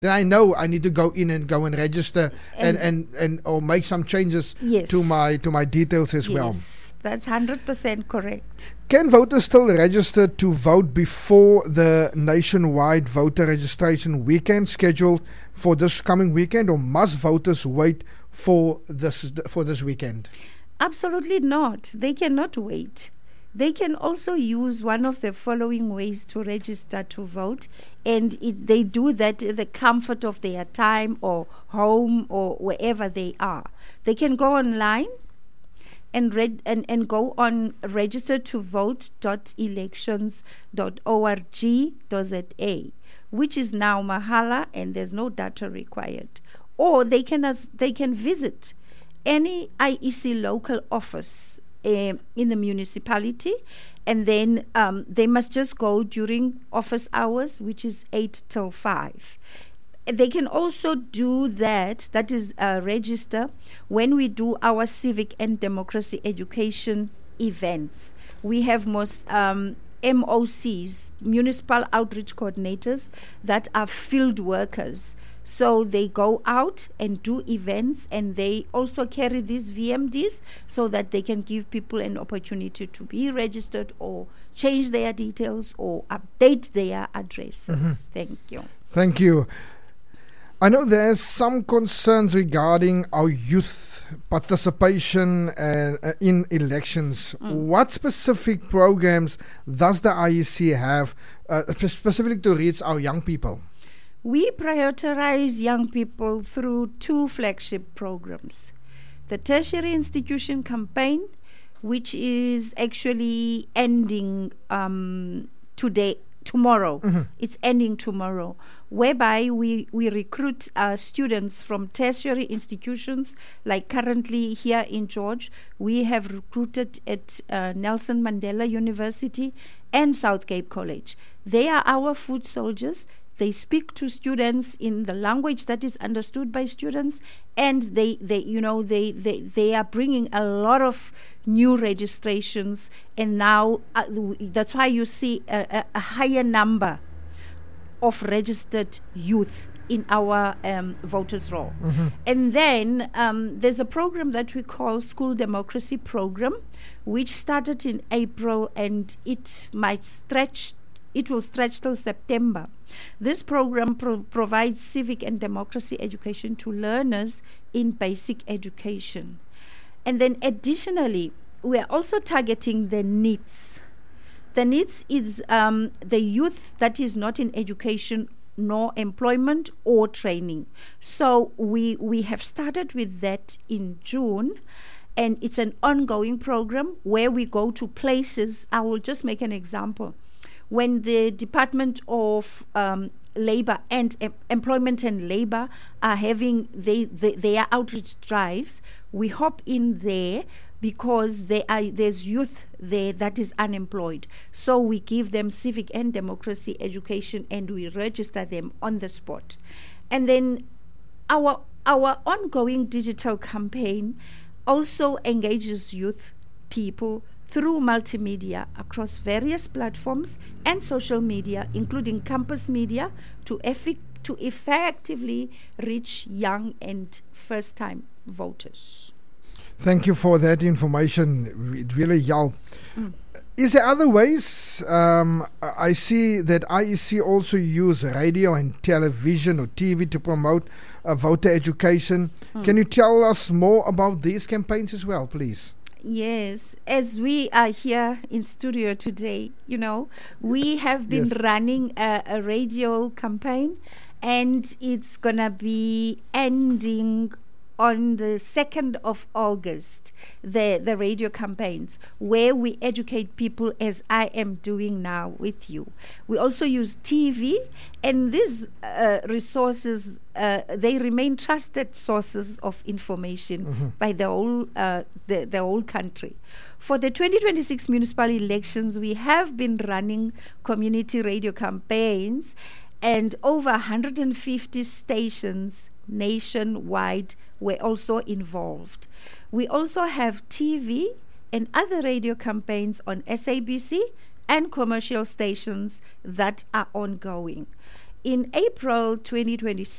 then I know I need to go and register and or make some changes to my details as well. Yes, that's 100% correct. Can voters still register to vote before the nationwide voter registration weekend scheduled for this coming weekend, or must voters wait for this weekend? Absolutely not. They cannot wait. They can also use one of the following ways to register to vote, and they do that in the comfort of their time or home or wherever they are. They can go online and go on registertovote.elections.org.za, which is now mahala and there's no data required. Or they can visit any IEC local office in the municipality, and then they must just go during office hours, which is 8 till 5. They can also do that is register when we do our civic and democracy education events. We have most MOCs, municipal outreach coordinators, that are field workers. So they go out and do events, and they also carry these VMDs so that they can give people an opportunity to be registered or change their details or update their addresses. Thank you. Thank you. I know there's some concerns regarding our youth participation in elections. What specific programs does the IEC have specifically to reach our young people? We prioritize young people through 2 flagship programs. The Tertiary Institution Campaign, which is actually ending tomorrow. It's ending tomorrow, whereby we recruit students from tertiary institutions. Like currently here in George, we have recruited at Nelson Mandela University and South Cape College. They are our foot soldiers. They speak to students in the language that is understood by students, and they are bringing a lot of new registrations, and now that's why you see a higher number of registered youth in our voters' roll. And then there's a program that we call School Democracy Program, which started in April, and it will stretch till September. This program provides civic and democracy education to learners in basic education. And then additionally, we are also targeting the NEETs. The NEETs is the youth that is not in education nor employment or training. So we have started with that in June, and it's an ongoing program where we go to places. I will just make an example. When the Department of Labor and Employment and Labor are having their outreach drives, we hop in there because there's youth there that is unemployed. So we give them civic and democracy education, and we register them on the spot. And then our ongoing digital campaign also engages youth people through multimedia across various platforms and social media, including campus media, to effectively reach young and first-time voters. Thank you for that information. It really helped. Is there other ways? I see that IEC also use radio and television or TV to promote voter education. Can you tell us more about these campaigns as well, please? Yes, as we are here in studio today, we have been running a radio campaign, and it's going to be ending on the 2nd of August, the radio campaigns, where we educate people as I am doing now with you. We also use TV, and these resources, they remain trusted sources of information by the whole country. For the 2026 municipal elections, we have been running community radio campaigns, and over 150 stations nationwide were also involved. We also have TV and other radio campaigns on SABC and commercial stations that are ongoing. in April 2026,